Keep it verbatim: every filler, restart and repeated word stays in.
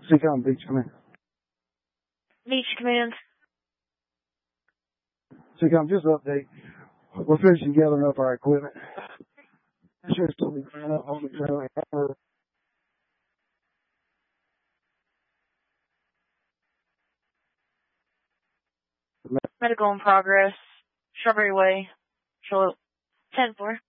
Seacom Beach Command. Beach Command. Seacom, just update. We're finishing gathering up our equipment. Sure, still be cleaning up on the ground. Medical in progress. Strawberry Way. Charlotte. ten four.